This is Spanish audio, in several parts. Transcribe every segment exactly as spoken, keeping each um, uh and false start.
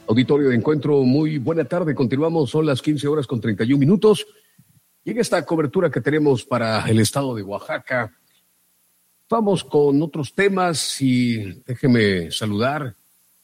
Auditorio de Encuentro, muy buena tarde. Continuamos, son las quince horas con treinta y un minutos. Y en esta cobertura que tenemos para el estado de Oaxaca, vamos con otros temas y déjeme saludar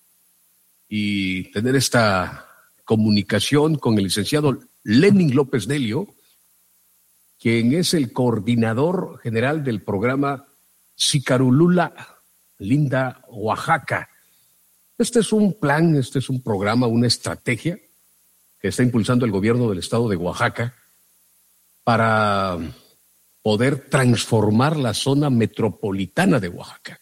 y tener esta comunicación con el licenciado Lenin López Delio, quien es el coordinador general del programa Sicarulula Linda Oaxaca. Este es un plan, este es un programa, una estrategia que está impulsando el gobierno del estado de Oaxaca para poder transformar la zona metropolitana de Oaxaca.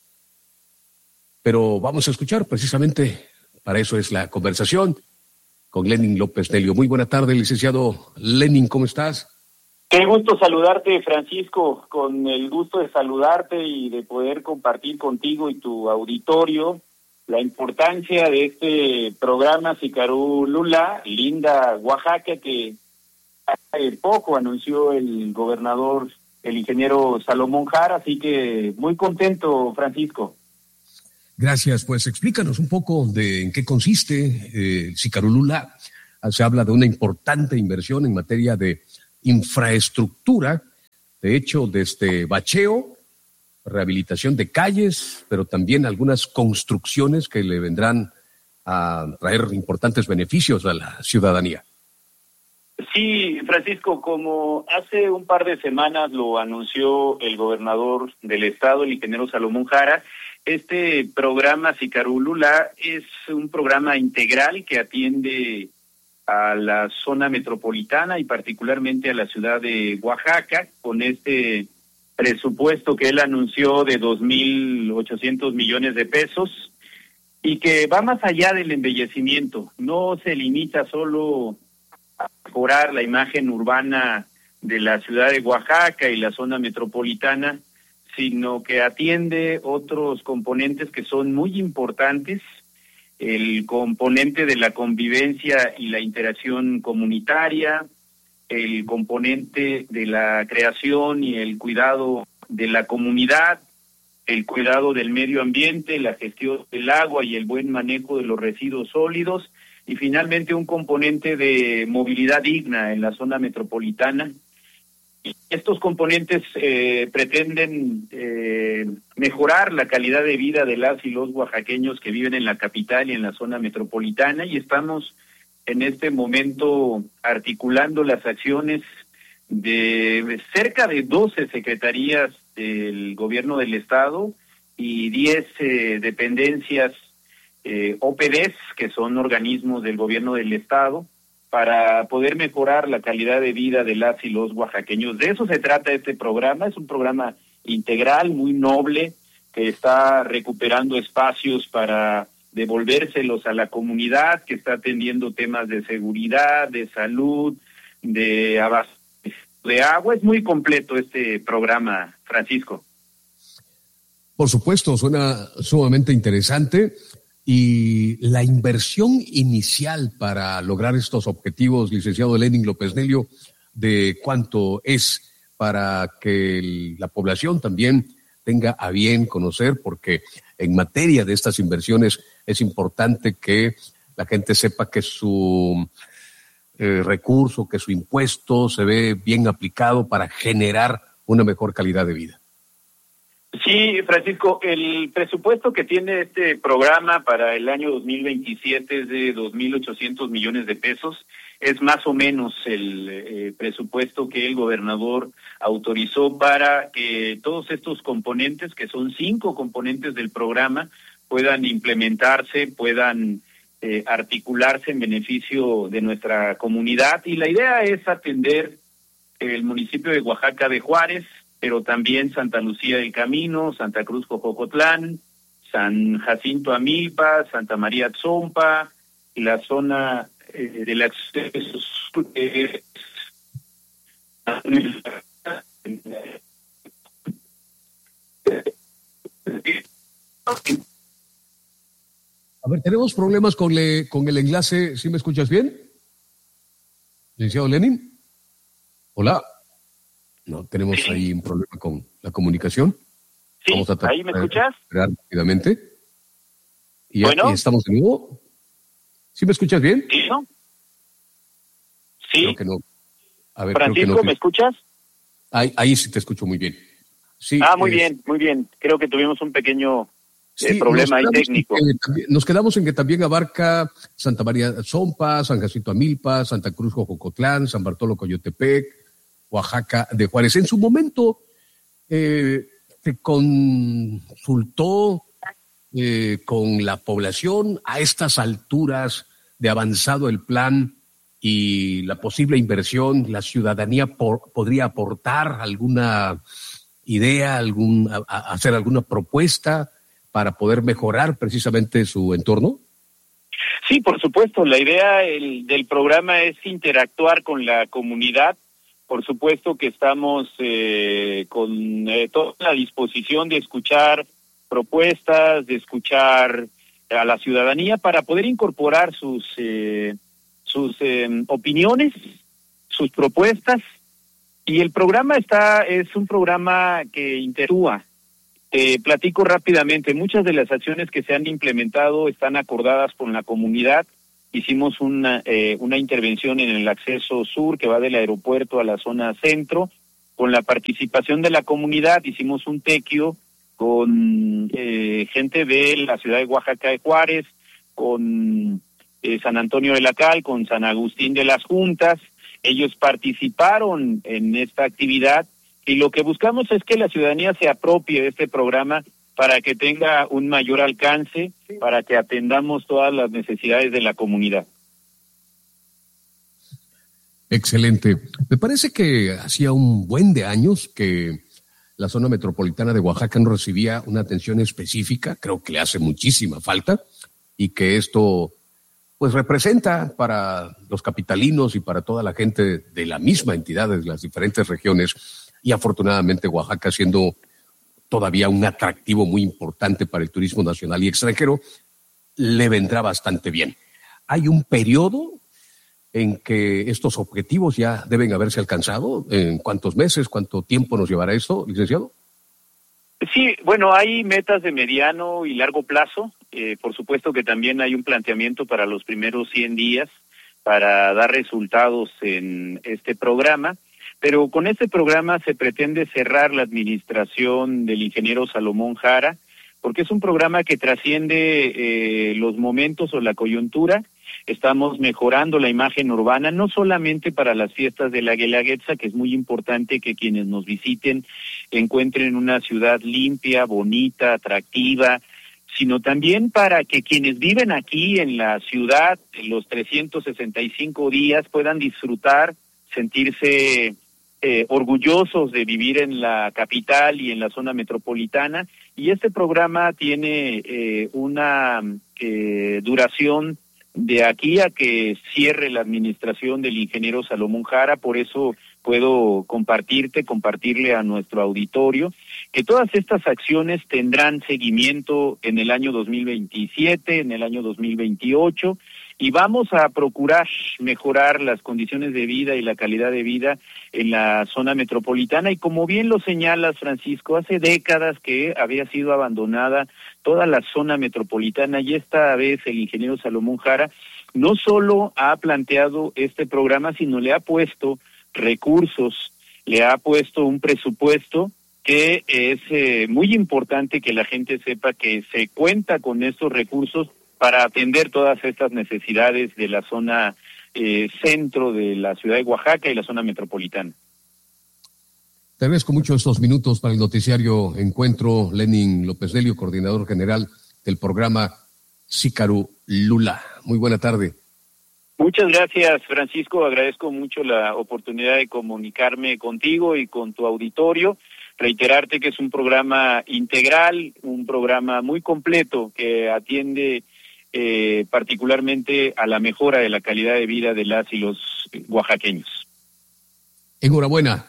Pero vamos a escuchar, precisamente para eso es la conversación con Lenin López Delio. Muy buena tarde, licenciado Lenin, ¿cómo estás? Qué gusto saludarte, Francisco, con el gusto de saludarte y de poder compartir contigo y tu auditorio la importancia de este programa Sicarulula Linda Oaxaca, que hace poco anunció el gobernador, el ingeniero Salomón Jara, así que muy contento, Francisco. Gracias, pues explícanos un poco de en qué consiste eh, Sicarulula. Se habla de una importante inversión en materia de infraestructura, de hecho desde bacheo, rehabilitación de calles, pero también algunas construcciones que le vendrán a traer importantes beneficios a la ciudadanía. Sí, Francisco, como hace un par de semanas lo anunció el gobernador del estado, el ingeniero Salomón Jara, este programa Sicarulula es un programa integral que atiende a la zona metropolitana y particularmente a la ciudad de Oaxaca, con este presupuesto que él anunció de dos mil ochocientos millones de pesos y que va más allá del embellecimiento. No se limita solo a mejorar la imagen urbana de la ciudad de Oaxaca y la zona metropolitana, sino que atiende otros componentes que son muy importantes, el componente de la convivencia y la interacción comunitaria, el componente de la creación y el cuidado de la comunidad, el cuidado del medio ambiente, la gestión del agua y el buen manejo de los residuos sólidos, y finalmente un componente de movilidad digna en la zona metropolitana. Y estos componentes eh, pretenden eh, mejorar la calidad de vida de las y los oaxaqueños que viven en la capital y en la zona metropolitana, y estamos en este momento articulando las acciones de cerca de doce secretarías del gobierno del estado y diez eh, dependencias eh, O P Ds, que son organismos del gobierno del estado, para poder mejorar la calidad de vida de las y los oaxaqueños. De eso se trata este programa, es un programa integral, muy noble, que está recuperando espacios para devolvérselos a la comunidad, que está atendiendo temas de seguridad, de salud, de abastecimiento de agua. Es muy completo este programa, Francisco. Por supuesto, suena sumamente interesante. Y la inversión inicial para lograr estos objetivos, licenciado Lenin López Delio, ¿de cuánto es para que el, la población también tenga a bien conocer? Porque en materia de estas inversiones es importante que la gente sepa que su eh, recurso, que su impuesto se ve bien aplicado para generar una mejor calidad de vida. Sí, Francisco, el presupuesto que tiene este programa para el año dos mil veintisiete es de dos mil ochocientos millones de pesos. Es más o menos el eh, presupuesto que el gobernador autorizó para que todos estos componentes, que son cinco componentes del programa, puedan implementarse, puedan eh, articularse en beneficio de nuestra comunidad. Y la idea es atender el municipio de Oaxaca de Juárez, pero también Santa Lucía del Camino, Santa Cruz Jojocotlán, San Jacinto Amilpa, Santa María Tzompa, y la zona eh, del acceso sur. Eh, A ver, tenemos problemas con, le, con el enlace. ¿Sí me escuchas bien? Licenciado Lenin. Hola. No, tenemos sí. ahí un problema con la comunicación. Sí, Vamos a ahí me escuchas. Rápidamente. Y, bueno. ¿Y estamos de nuevo? ¿Sí me escuchas bien? ¿Sí, no? Sí. Creo que no. A ver, Francisco, creo que no. ¿me escuchas? Ahí, ahí sí te escucho muy bien. Sí, ah, muy es... bien, muy bien. Creo que tuvimos un pequeño eh, sí, problema ahí técnico. En que, nos quedamos en que también abarca Santa María Zompa, San Jacinto Amilpa, Santa Cruz Jojocotlán, San Bartolo Coyotepec, Oaxaca de Juárez. En su momento eh, te consultó eh, con la población a estas alturas de avanzado el plan y la posible inversión. ¿La ciudadanía por, podría aportar alguna idea, algún, a, a hacer alguna propuesta para poder mejorar precisamente su entorno? Sí, por supuesto. La idea el, del programa es interactuar con la comunidad. Por supuesto que estamos eh, con eh, toda la disposición de escuchar propuestas, de escuchar a la ciudadanía para poder incorporar sus eh, sus eh, opiniones, sus propuestas. Y el programa está es un programa que interactúa. Te platico rápidamente. Muchas de las acciones que se han implementado están acordadas con la comunidad. Hicimos una eh, una intervención en el acceso sur que va del aeropuerto a la zona centro. Con la participación de la comunidad hicimos un tequio con eh, gente de la ciudad de Oaxaca de Juárez, con eh, San Antonio de la Cal, con San Agustín de las Juntas. Ellos participaron en esta actividad. Y lo que buscamos es que la ciudadanía se apropie de este programa para que tenga un mayor alcance, para que atendamos todas las necesidades de la comunidad. Excelente. Me parece que hacía un buen de años que la zona metropolitana de Oaxaca no recibía una atención específica. Creo que le hace muchísima falta y que esto pues representa para los capitalinos y para toda la gente de la misma entidad de las diferentes regiones. Y afortunadamente Oaxaca, siendo todavía un atractivo muy importante para el turismo nacional y extranjero, le vendrá bastante bien. Hay un periodo en que estos objetivos ya deben haberse alcanzado. ¿En cuántos meses, cuánto tiempo nos llevará esto, licenciado? Sí, bueno, hay metas de mediano y largo plazo. Eh, por supuesto que también hay un planteamiento para los primeros cien días para dar resultados en este programa. Pero con este programa se pretende cerrar la administración del ingeniero Salomón Jara, porque es un programa que trasciende eh, los momentos o la coyuntura. Estamos mejorando la imagen urbana, no solamente para las fiestas de la Guelaguetza, que es muy importante que quienes nos visiten encuentren una ciudad limpia, bonita, atractiva, sino también para que quienes viven aquí en la ciudad, en los trescientos sesenta y cinco días, puedan disfrutar, sentirse Eh, orgullosos de vivir en la capital y en la zona metropolitana. Y este programa tiene eh, una eh, duración de aquí a que cierre la administración del ingeniero Salomón Jara. Por eso puedo compartirte, compartirle a nuestro auditorio, que todas estas acciones tendrán seguimiento en el año dos mil veintisiete, en el año dos mil veintiocho, y vamos a procurar mejorar las condiciones de vida y la calidad de vida en la zona metropolitana. Y como bien lo señalas, Francisco, hace décadas que había sido abandonada toda la zona metropolitana, y esta vez el ingeniero Salomón Jara no solo ha planteado este programa, sino le ha puesto recursos, le ha puesto un presupuesto que es eh, muy importante que la gente sepa que se cuenta con estos recursos para atender todas estas necesidades de la zona eh, centro de la ciudad de Oaxaca y la zona metropolitana. Te agradezco mucho estos minutos para el noticiario Encuentro. Lenin López Delio, coordinador general del programa Sícaru Lula. Muy buena tarde. Muchas gracias, Francisco. Agradezco mucho la oportunidad de comunicarme contigo y con tu auditorio. Reiterarte que es un programa integral, un programa muy completo que atiende Eh, particularmente a la mejora de la calidad de vida de las y los oaxaqueños. Enhorabuena.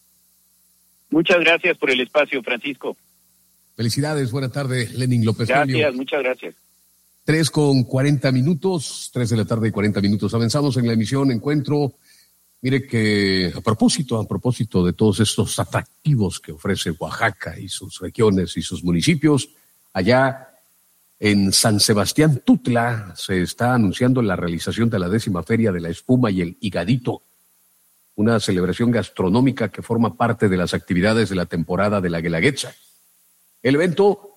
Muchas gracias por el espacio, Francisco. Felicidades, buena tarde, Lenin López Delio. Gracias, muchas gracias. Tres con cuarenta minutos, tres de la tarde y cuarenta minutos. Avanzamos en la emisión Encuentro. Mire que a propósito, a propósito de todos estos atractivos que ofrece Oaxaca y sus regiones y sus municipios, allá En San Sebastián Tutla se está anunciando la realización de la décima Feria de la Espuma y el Higadito, una celebración gastronómica que forma parte de las actividades de la temporada de la Guelaguetza. El evento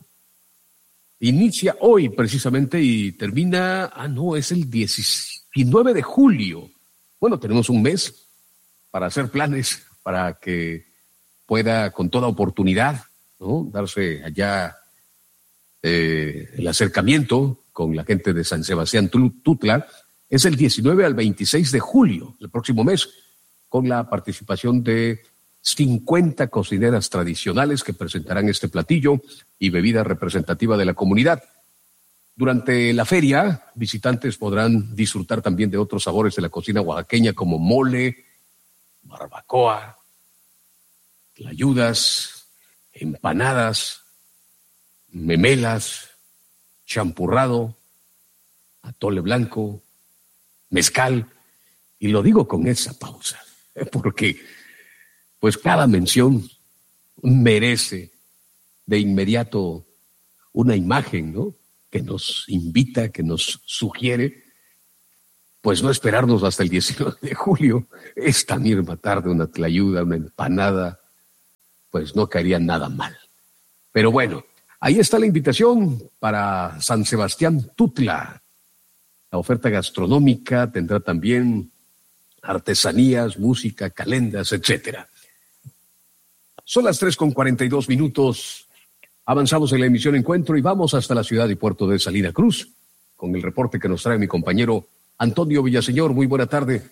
inicia hoy precisamente y termina, ah no, es el diecinueve de julio. Bueno, tenemos un mes para hacer planes, para que pueda con toda oportunidad, ¿no?, darse allá eh, el acercamiento con la gente de San Sebastián Tutla. Es el diecinueve al veintiséis de julio, el próximo mes, con la participación de cincuenta cocineras tradicionales que presentarán este platillo y bebida representativa de la comunidad. Durante la feria, visitantes podrán disfrutar también de otros sabores de la cocina oaxaqueña como mole, barbacoa, tlayudas, empanadas, memelas, champurrado, atole blanco, mezcal. Y lo digo con esa pausa, porque pues cada mención merece de inmediato una imagen, ¿no?, que nos invita, que nos sugiere, pues no esperarnos hasta el diecinueve de julio. Esta misma tarde una tlayuda, una empanada, pues no caería nada mal. Pero bueno, ahí está la invitación para San Sebastián Tutla. La oferta gastronómica tendrá también artesanías, música, calendas, etcétera. Son las tres con cuarenta y dos minutos. Avanzamos en la emisión Encuentro y vamos hasta la ciudad y puerto de Salina Cruz con el reporte que nos trae mi compañero Antonio Villaseñor. Muy buena tarde.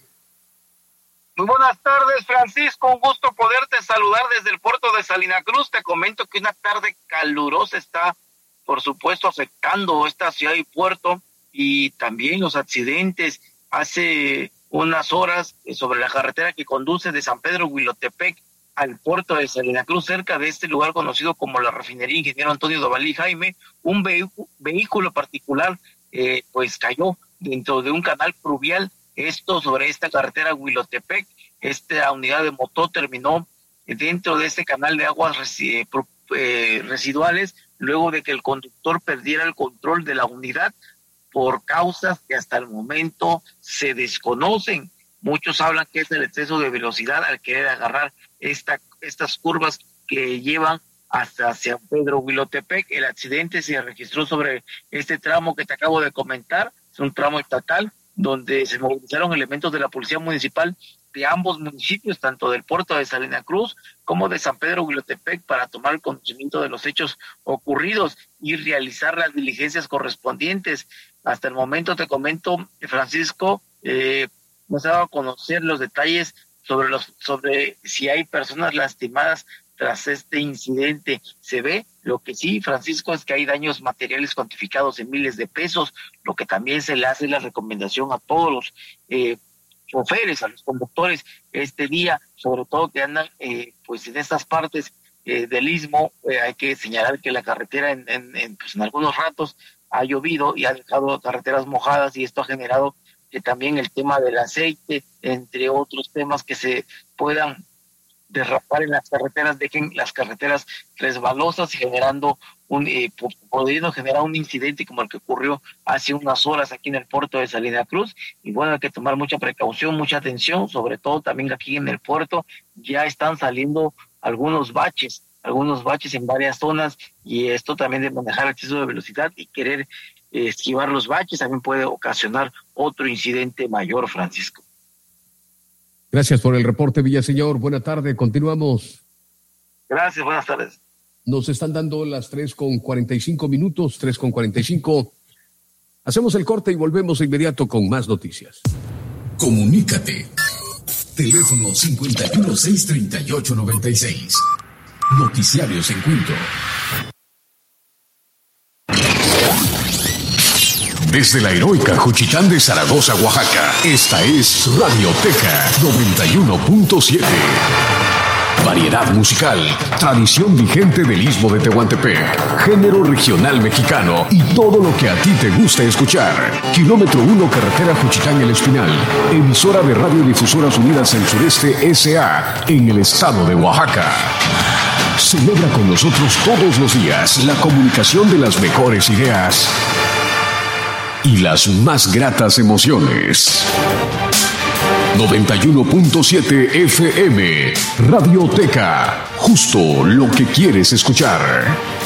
Muy buenas tardes, Francisco. Un gusto poderte saludar desde el puerto de Salina Cruz. Te comento que una tarde calurosa está, por supuesto, afectando esta ciudad y puerto y también los accidentes. Hace unas horas sobre la carretera que conduce de San Pedro Huilotepec al puerto de Salina Cruz, cerca de este lugar conocido como la refinería Ingeniero Antonio Dovalí Jaime, un vehículo, vehículo particular eh, pues cayó dentro de un canal pluvial, esto sobre esta carretera Huilotepec. Esta unidad de motor terminó dentro de este canal de aguas resi- eh, residuales, luego de que el conductor perdiera el control de la unidad por causas que hasta el momento se desconocen. Muchos hablan que es el exceso de velocidad al querer agarrar esta, estas curvas que llevan hasta San Pedro Huilotepec. El accidente se registró sobre este tramo que te acabo de comentar, es un tramo estatal donde se movilizaron elementos de la Policía Municipal de ambos municipios, tanto del puerto de Salina Cruz como de San Pedro Huilotepec, para tomar el conocimiento de los hechos ocurridos y realizar las diligencias correspondientes. Hasta el momento te comento, Francisco, eh, nos ha dado a conocer los detalles sobre los sobre si hay personas lastimadas tras este incidente. Se ve, lo que sí, Francisco, es que hay daños materiales cuantificados en miles de pesos, lo que también se le hace la recomendación a todos los eh, choferes, a los conductores este día, sobre todo que andan eh, pues en estas partes eh, del istmo. Eh, hay que señalar que la carretera en, en, en, pues en algunos ratos ha llovido y ha dejado carreteras mojadas, y esto ha generado que también el tema del aceite, entre otros temas que se puedan derrapar en las carreteras, dejen las carreteras resbalosas, generando un, eh, pudiendo generar un incidente como el que ocurrió hace unas horas aquí en el puerto de Salina Cruz. Y bueno, hay que tomar mucha precaución, mucha atención, sobre todo también aquí en el puerto. Ya están saliendo algunos baches, algunos baches en varias zonas, y esto también de manejar el exceso de velocidad y querer esquivar los baches también puede ocasionar otro incidente mayor, Francisco. Gracias por el reporte, Villaseñor. Buena tarde, continuamos. Gracias, buenas tardes. Nos están dando las tres con cuarenta y cinco minutos, tres con cuarenta y cinco. Hacemos el corte y volvemos de inmediato con más noticias. Comunícate. Teléfono cincuenta y uno, seiscientos treinta y ocho, noventa y seis. Noticiarios Encuentro. Desde la heroica Juchitán de Zaragoza, Oaxaca, esta es Radioteca noventa y uno punto siete. Variedad musical, tradición vigente del Istmo de Tehuantepec, género regional mexicano y todo lo que a ti te gusta escuchar. Kilómetro uno, carretera Juchitán El Espinal, emisora de Radiodifusoras Unidas del Sureste S A en el estado de Oaxaca. Celebra con nosotros todos los días la comunicación de las mejores ideas y las más gratas emociones. noventa y uno punto siete F M, Radioteca, justo lo que quieres escuchar.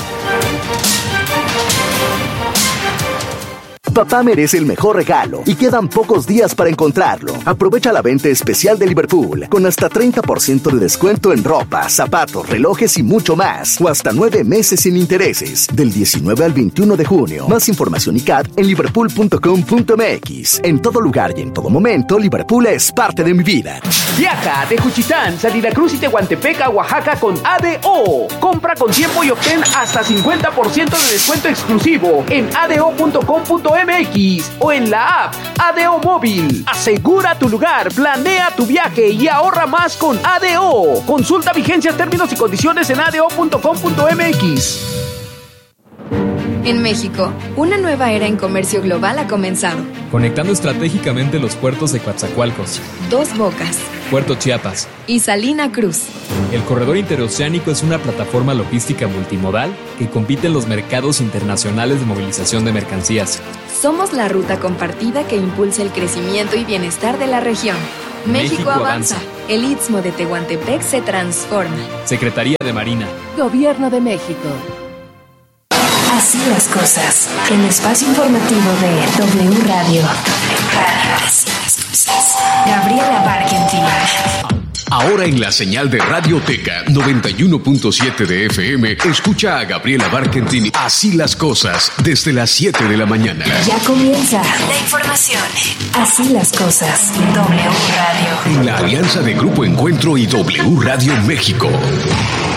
Papá merece el mejor regalo y quedan pocos días para encontrarlo. Aprovecha la venta especial de Liverpool con hasta treinta por ciento de descuento en ropa, zapatos, relojes y mucho más. O hasta nueve meses sin intereses. Del diecinueve al veintiuno de junio. Más información y C A D en liverpool punto com punto m x. En todo lugar y en todo momento, Liverpool es parte de mi vida. Viaja de Juchitán, Salina Cruz y Tehuantepec a Oaxaca con A D O. Compra con tiempo y obtén hasta cincuenta por ciento de descuento exclusivo en a d o punto com punto m x o en la app A D O Móvil. Asegura tu lugar, planea tu viaje y ahorra más con A D O. Consulta vigencias, términos y condiciones en a d o punto com punto m x. En México, una nueva era en comercio global ha comenzado. Conectando estratégicamente los puertos de Coatzacoalcos, Dos Bocas, Puerto Chiapas y Salina Cruz. El corredor interoceánico es una plataforma logística multimodal que compite en los mercados internacionales de movilización de mercancías. Somos la ruta compartida que impulsa el crecimiento y bienestar de la región. México, México avanza. avanza. El Istmo de Tehuantepec se transforma. Secretaría de Marina. Gobierno de México. Así las cosas. El espacio informativo de W Radio. Radio. Así las cosas. Gabriela Barkentin. Ahora en la señal de Radioteca noventa y uno punto siete de F M, escucha a Gabriela Barkentin Así las cosas desde las siete de la mañana. Ya comienza la información. Así las cosas. W Radio. En la alianza de Grupo Encuentro y W Radio México.